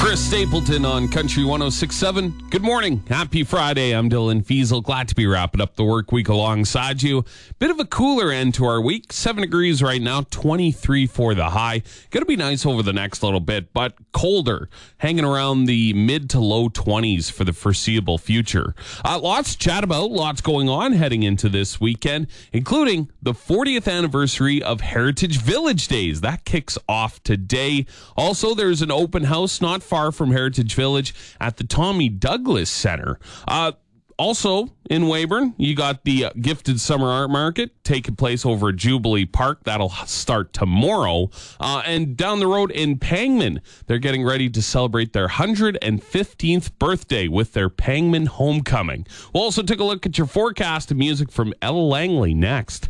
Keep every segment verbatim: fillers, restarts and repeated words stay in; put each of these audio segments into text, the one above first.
Chris Stapleton on Country one oh six point seven. Good morning. Happy Friday. I'm Dylan Fiesel. Glad to be wrapping up the work week alongside you. Bit of a cooler end to our week. Seven degrees right now, twenty-three for the high. Going to be nice over the next little bit, but colder, hanging around the mid to low twenties for the foreseeable future. Uh, lots to chat about, lots going on heading into this weekend, including the fortieth anniversary of Heritage Village Days. That kicks off today. Also, there's an open house not far from Heritage Village at the Tommy Douglas Center. Uh, also in Weyburn, you got the uh, Gifted Summer Art Market taking place over at Jubilee Park. That'll start tomorrow. Uh, and down the road in Pangman, they're getting ready to celebrate their one hundred fifteenth birthday with their Pangman Homecoming. We'll also take a look at your forecast of music from Ella Langley next.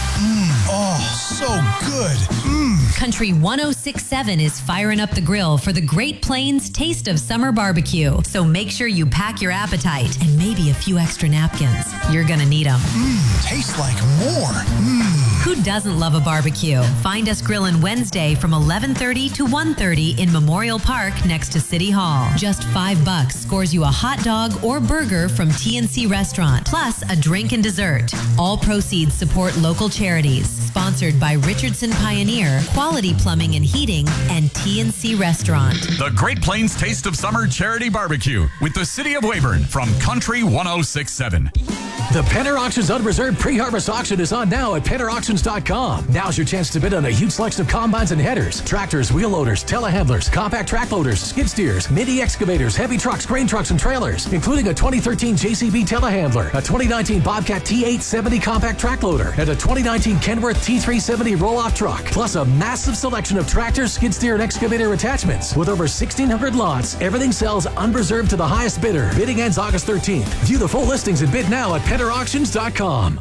Mm, oh, so good. Mm. Country one oh six point seven is firing up the grill for the Great Plains Taste of Summer Barbecue. So make sure you pack your appetite and maybe a few extra napkins. You're going to need them. Mmm, tastes like more. Mmm. Who doesn't love a barbecue? Find us grilling Wednesday from eleven thirty to one thirty in Memorial Park next to City Hall. Just five bucks scores you a hot dog or burger from T N C Restaurant, plus a drink and dessert. All proceeds support local charities. Sponsored by Richardson Pioneer, Quality Plumbing and Heating, and T N C Restaurant. The Great Plains Taste of Summer Charity Barbecue with the City of Weyburn from Country one oh six point seven. The Penner Auctions Unreserved Pre-Harvest Auction is on now at penner auctions dot com. Now's your chance to bid on a huge selection of combines and headers, tractors, wheel loaders, telehandlers, compact track loaders, skid steers, mini excavators, heavy trucks, grain trucks, and trailers, including a twenty thirteen J C B telehandler, a twenty nineteen Bobcat T eight seventy compact track loader, and a twenty nineteen Kenworth T three seventy roll-off truck, plus a massive selection of tractors, skid steer, and excavator attachments. With over sixteen hundred lots, everything sells unreserved to the highest bidder. Bidding ends August thirteenth. View the full listings and bid now at penner auctions dot com.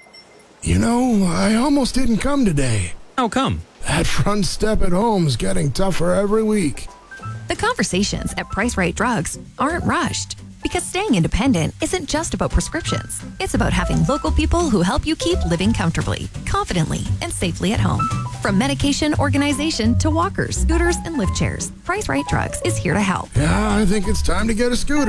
You know, I almost didn't come today. How come? That front step at home's getting tougher every week. The conversations at Price Right Drugs aren't rushed, because staying independent isn't just about prescriptions. It's about having local people who help you keep living comfortably, confidently, and safely at home. From medication organization to walkers, scooters, and lift chairs, Price Right Drugs is here to help. Yeah, I think it's time to get a scooter.